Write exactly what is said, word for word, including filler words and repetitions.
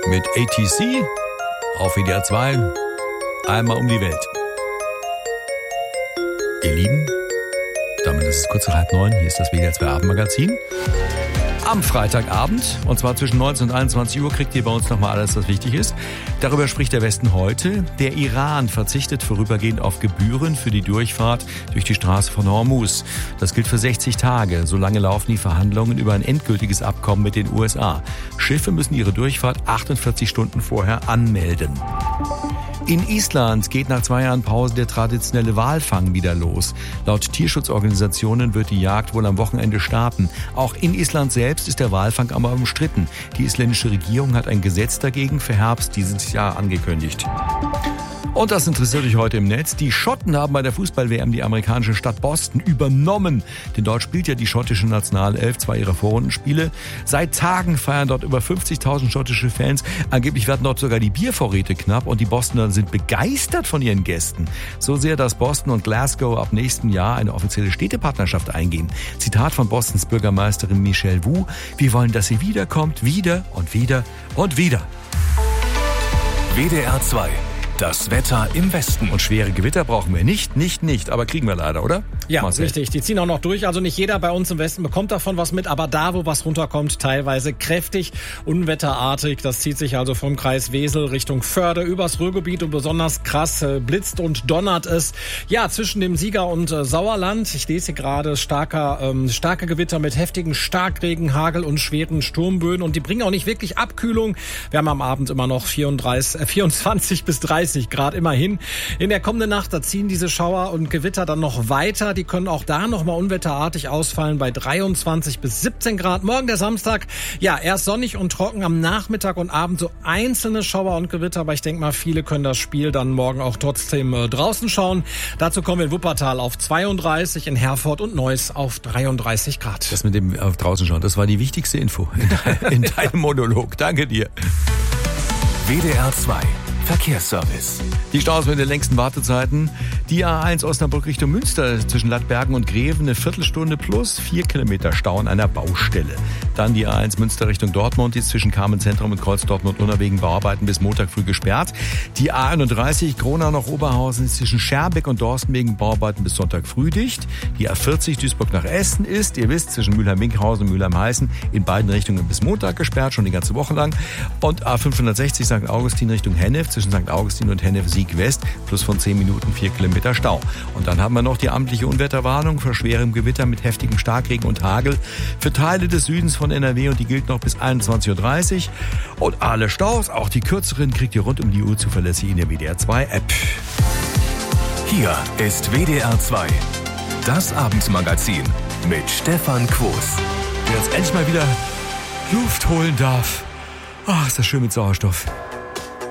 mit A T C auf W D R zwei. Einmal um die Welt. Ihr Lieben, damit ist es kurz nach halb neun. Hier ist das W D R zwei Abendmagazin. Am Freitagabend, und zwar zwischen neunzehn und einundzwanzig Uhr, kriegt ihr bei uns nochmal alles, was wichtig ist. Darüber spricht der Westen heute. Der Iran verzichtet vorübergehend auf Gebühren für die Durchfahrt durch die Straße von Hormuz. Das gilt für sechzig Tage. Solange laufen die Verhandlungen über ein endgültiges Abkommen mit den U S A. Schiffe müssen ihre Durchfahrt achtundvierzig Stunden vorher anmelden. In Island geht nach zwei Jahren Pause der traditionelle Walfang wieder los. Laut Tierschutzorganisationen wird die Jagd wohl am Wochenende starten. Auch in Island selbst ist der Walfang aber umstritten. Die isländische Regierung hat ein Gesetz dagegen für Herbst dieses Jahr angekündigt. Und das interessiert euch heute im Netz. Die Schotten haben bei der Fußball-W M die amerikanische Stadt Boston übernommen. Denn dort spielt ja die schottische Nationalelf zwei ihrer Vorrundenspiele. Seit Tagen feiern dort über fünfzigtausend schottische Fans. Angeblich werden dort sogar die Biervorräte knapp und die Bostoner sind begeistert von ihren Gästen. So sehr, dass Boston und Glasgow ab nächstem Jahr eine offizielle Städtepartnerschaft eingehen. Zitat von Bostons Bürgermeisterin Michelle Wu: Wir wollen, dass sie wiederkommt, wieder und wieder und wieder. W D R zwei. Das Wetter im Westen. Und schwere Gewitter brauchen wir nicht, nicht, nicht, aber kriegen wir leider, oder? Ja, Marcel. Richtig. Die ziehen auch noch durch. Also nicht jeder bei uns im Westen bekommt davon was mit, aber da, wo was runterkommt, teilweise kräftig, unwetterartig. Das zieht sich also vom Kreis Wesel Richtung Förde übers Ruhrgebiet und besonders krass äh, blitzt und donnert es. Ja, zwischen dem Sieger und äh, Sauerland. Ich lese hier gerade starker, ähm, starke Gewitter mit heftigen Starkregen, Hagel und schweren Sturmböen und die bringen auch nicht wirklich Abkühlung. Wir haben am Abend immer noch vierunddreißig, äh, vierundzwanzig bis dreißig Grad immerhin. In der kommenden Nacht, da ziehen diese Schauer und Gewitter dann noch weiter. Die können auch da noch mal unwetterartig ausfallen bei dreiundzwanzig bis siebzehn Grad. Morgen der Samstag, ja, erst sonnig und trocken, am Nachmittag und Abend so einzelne Schauer und Gewitter, aber ich denke mal, viele können das Spiel dann morgen auch trotzdem äh, draußen schauen. Dazu kommen wir in Wuppertal auf zweiunddreißig, in Herford und Neuss auf dreiunddreißig Grad. Das mit dem auf draußen schauen, das war die wichtigste Info in, de- in deinem Monolog. Danke dir. W D R zwei. Verkehrsservice. Die Staus mit den längsten Wartezeiten. Die A eins Osnabrück Richtung Münster zwischen Lattbergen und Greven eine Viertelstunde plus vier Kilometer Stau an einer Baustelle. Dann die A eins Münster Richtung Dortmund, die ist zwischen Carmen-Zentrum und Kreuz Dortmund-Unna wegen Bauarbeiten bis Montag früh gesperrt. Die A einunddreißig Gronau nach Oberhausen ist zwischen Scherbeck und Dorsten wegen Bauarbeiten bis Sonntag früh dicht. Die A vierzig Duisburg nach Essen ist, ihr wisst, zwischen Mülheim-Minkhausen und Mülheim-Heißen in beiden Richtungen bis Montag gesperrt, schon die ganze Woche lang. Und A fünfhundertsechzig Sankt Augustin Richtung Hennef zwischen Sankt Augustin und Hennef Sieg West plus von zehn Minuten vier Kilometer Stau. Und dann haben wir noch die amtliche Unwetterwarnung für schwerem Gewitter mit heftigem Starkregen und Hagel für Teile des Südens von N R W und die gilt noch bis einundzwanzig Uhr dreißig. Und alle Staus, auch die kürzeren, kriegt ihr rund um die Uhr zuverlässig in der W D R zwei App. Hier ist W D R zwei. Das Abendmagazin mit Stefan Quos. Der jetzt endlich mal wieder Luft holen darf. Ach, ist das schön mit Sauerstoff.